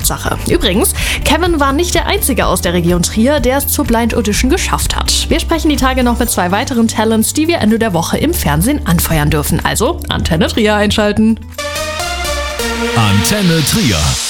Geschmackssache. Übrigens, Kevin war nicht der Einzige aus der Region Trier, der es zur Blind Audition geschafft hat. Wir sprechen die Tage noch mit 2 weiteren Talents, die wir Ende der Woche im Fernsehen anfeuern dürfen. Also Antenne Trier einschalten. Antenne Trier.